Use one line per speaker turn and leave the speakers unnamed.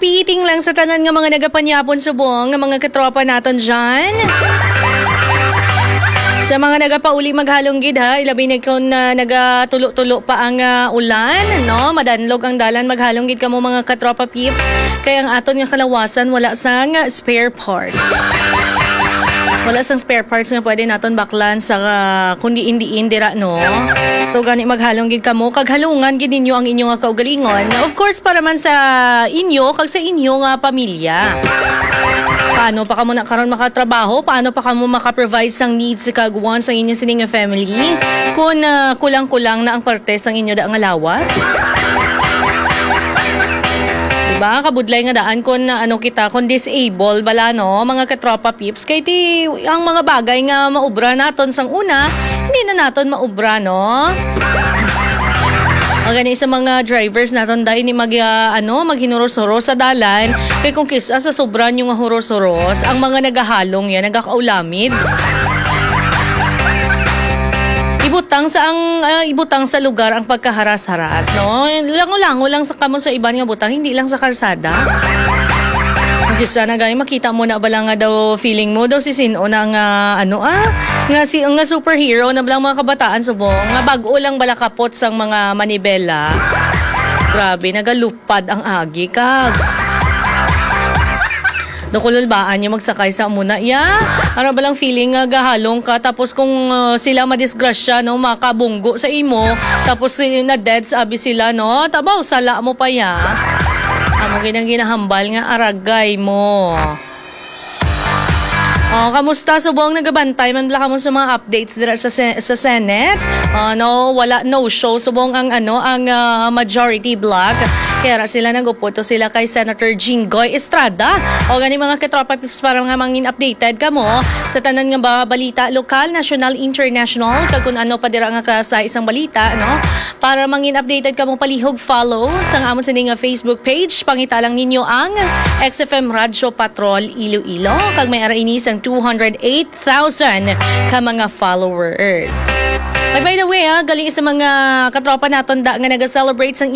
happy eating lang sa tanan nga mga nagapanyapon subong nga mga katropa naton dyan. Sa mga nagapauli maghalong gid ha, ilabi na kung nagatulo-tulo pa ang ulan, no? Madanlog ang dalan maghalong gid kamo mga katropa peeps. Kaya ang aton nga kalawasan wala sang spare parts. Wala sang spare parts nga pwede naton baklan sa kundi indiin dira, no? So gani maghalong gid kamo kag halungan gid ninyo ang inyong kaugalingon. Of course para man sa inyo kag sa inyong pamilya. Paano pa kamo na karon makatrabaho? Paano pa kamo maka-provide sang needs kag wants ang inyong sining family? Kung kulang-kulang na ang parte sang inyo da nga lawas. Diba? Kabudlay nga daan kung kita kung disable bala, no? Mga katropa peeps. Kaya ang mga bagay nga maubra naton sang una, hindi na naton maubra, no? Magani sa mga drivers naton dahil ni maghinuros-huros sa dalan kay kung kisa sa sobran yung huros-huros ang mga nagahalong yan nagakaulamid ibutang sa lugar ang pagkaharas-haras, no? Lango-lango lang sa kamon sa iban nga butang, hindi lang sa kalsada. Kisa na gani makita mo na bala nga daw feeling mo daw si Sino na nga superhero na balang mga kabataan subong nga bag-o lang bala kapot sang mga manibela. Grabe nagalupad ang agi kag. Dokululbaan niyo magsakay sa muna ara balang feeling nga gahalong ka tapos kung sila madisgrasya, no, makabunggo sa imo tapos na dead sabi sila, no, tabaw sala mo pa ya. Amo ginahambal nga aragay mo. Kamusta subong nagabantay man bala kamo sa mga updates dira sa Senate? No show subong ang majority bloc. Kaya sila nagupoto sila kay Senator Jinggoy Estrada. O gani mga katropa pips para nga mangin updated kamo sa tanan nga balita lokal, national, international kag kun ano pa dira nga sa isang balita, no? Para mangin updated kamo palihog follow sa amon sining Facebook page. Pangitalang ninyo ang XFM Radyo Patrol Iloilo kag may ara ini sang 208,000 ka mga followers. By the way, galing sa mga katropa naton da nga naga-celebrate sang